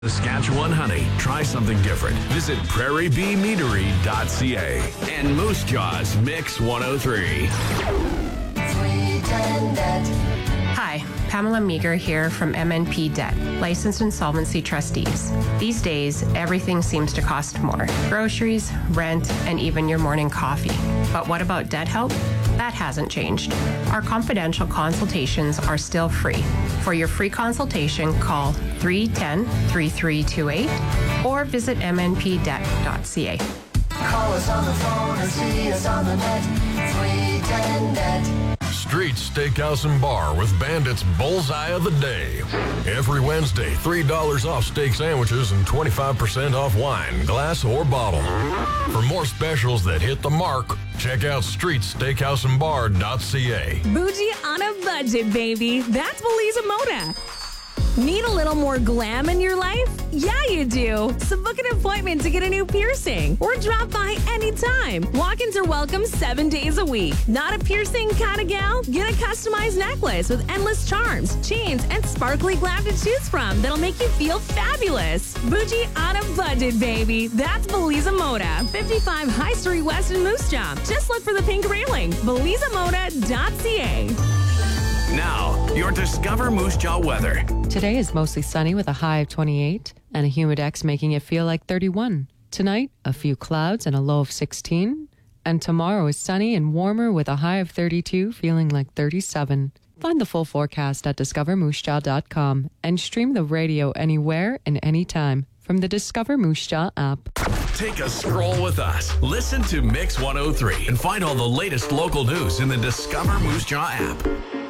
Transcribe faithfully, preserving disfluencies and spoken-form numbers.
Saskatchewan honey. Try something different. Visit prairie bee meadery dot c a and Moose Jaw's Mix one oh three. Hi, Pamela Meager here from M N P Debt, licensed insolvency trustees. These days, everything seems to cost more. Groceries, rent, and even your morning coffee. But what about debt help? That hasn't changed. Our confidential consultations are still free. For your free consultation, call three one zero, three three two eight or visit m n p debt dot c a. Call us on the phone or see us on the net. three ten net. Street Steakhouse and Bar with Bandit's Bullseye of the Day. Every Wednesday, three dollars off steak sandwiches and twenty-five percent off wine, glass, or bottle. For more specials that hit the mark, check out street steakhouse and bar dot c a. Bougie on a budget, baby. That's Belisa Mona. Need a little more glam in your life? Yeah, you do. So book an appointment to get a new piercing or drop by anytime. Walk-ins are welcome seven days a week. Not a piercing kind of gal? Get a customized necklace with endless charms, chains, and sparkly glam to choose from that'll make you feel fabulous. Bougie on a budget, baby. That's Belisa Moda, fifty-five High Street West in Moose Jaw. Just look for the pink railing. belisa moda dot c a. Now, your Discover Moose Jaw weather. Today is mostly sunny with a high of twenty-eight and a humidex making it feel like thirty-one. Tonight, a few clouds and a low of sixteen. And tomorrow is sunny and warmer with a high of thirty-two, feeling like thirty-seven. Find the full forecast at discover moose jaw dot com and stream the radio anywhere and anytime from the Discover Moose Jaw app. Take a stroll with us. Listen to Mix one oh three and find all the latest local news in the Discover Moose Jaw app.